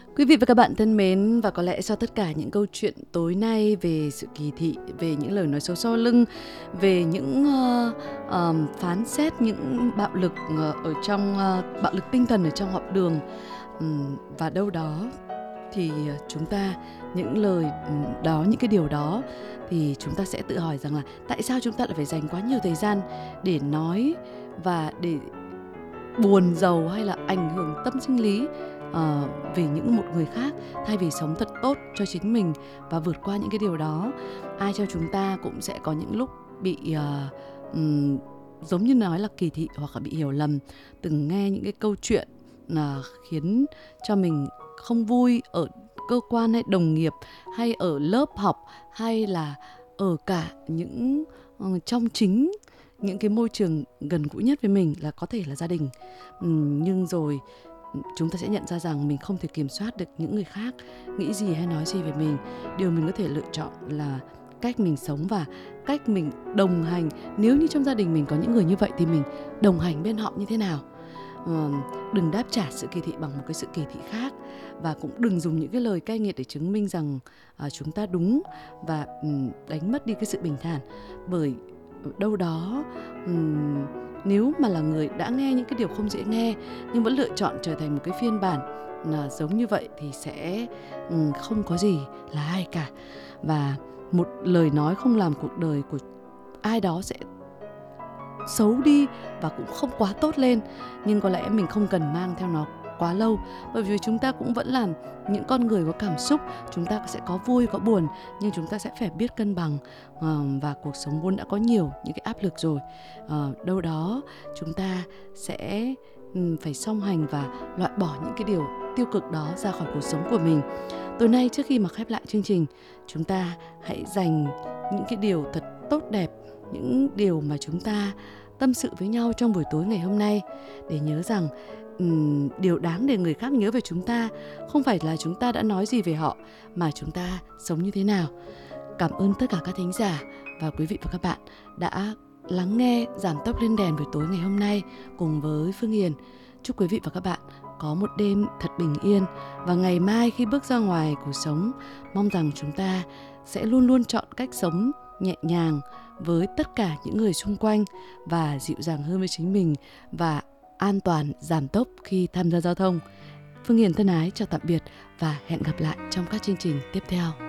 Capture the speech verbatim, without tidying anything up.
Quý vị và các bạn thân mến, và có lẽ sau tất cả những câu chuyện tối nay về sự kỳ thị, về những lời nói xấu sau lưng, về những ờ, ờm, phán xét những bạo lực ờ, ở trong ờ, bạo lực tinh thần ở trong học đường, ừm, và đâu đó thì ờ, chúng ta những lời ừm, đó, những cái điều đó thì chúng ta sẽ tự hỏi rằng là tại sao chúng ta lại phải dành quá nhiều thời gian để nói và để buồn rầu hay là ảnh hưởng tâm sinh lý ờ, về những một người khác, thay vì sống thật tốt cho chính mình và vượt qua những cái điều đó. Ai cho chúng ta cũng sẽ có những lúc bị ờ, ừm, giống như nói là kỳ thị hoặc là bị hiểu lầm. Từng nghe những cái câu chuyện là khiến cho mình không vui ở cơ quan hay đồng nghiệp hay ở lớp học hay là ở cả những ờ, trong chính những cái môi trường gần gũi nhất với mình là có thể là gia đình. Ừm, nhưng rồi chúng ta sẽ nhận ra rằng mình không thể kiểm soát được những người khác nghĩ gì hay nói gì về mình. Điều mình có thể lựa chọn là cách mình sống và cách mình đồng hành. Nếu như trong gia đình mình có những người như vậy thì mình đồng hành bên họ như thế nào. Ờ, đừng đáp trả sự kỳ thị bằng một cái sự kỳ thị khác, và cũng đừng dùng những cái lời cay nghiệt để chứng minh rằng à, chúng ta đúng, và ừm, đánh mất đi cái sự bình thản. Bởi đâu đó ừm, nếu mà là người đã nghe những cái điều không dễ nghe nhưng vẫn lựa chọn trở thành một cái phiên bản là giống như vậy thì sẽ ừm, không có gì là hay cả. Và một lời nói không làm cuộc đời của ai đó sẽ xấu đi và cũng không quá tốt lên, nhưng có lẽ mình không cần mang theo nó quá lâu, bởi vì chúng ta cũng vẫn là những con người có cảm xúc, chúng ta sẽ có vui có buồn, nhưng chúng ta sẽ phải biết cân bằng. Ờ, và cuộc sống vốn đã có nhiều những cái áp lực rồi. Ờ, đâu đó chúng ta sẽ ừm, phải song hành và loại bỏ những cái điều tiêu cực đó ra khỏi cuộc sống của mình. Tối nay, trước khi mà khép lại chương trình, chúng ta hãy dành những cái điều thật tốt đẹp, những điều mà chúng ta tâm sự với nhau trong buổi tối ngày hôm nay, để nhớ rằng ừm, điều đáng để người khác nhớ về chúng ta không phải là chúng ta đã nói gì về họ, mà chúng ta sống như thế nào. Cảm ơn tất cả các thính giả và quý vị và các bạn đã lắng nghe Giảm tốc lên đèn buổi tối ngày hôm nay cùng với Phương Hiền. Chúc quý vị và các bạn có một đêm thật bình yên, và ngày mai khi bước ra ngoài cuộc sống, mong rằng chúng ta sẽ luôn luôn chọn cách sống nhẹ nhàng với tất cả những người xung quanh, và dịu dàng hơn với chính mình, và an toàn giảm tốc khi tham gia giao thông. Phương Hiền thân ái chào tạm biệt và hẹn gặp lại trong các chương trình tiếp theo.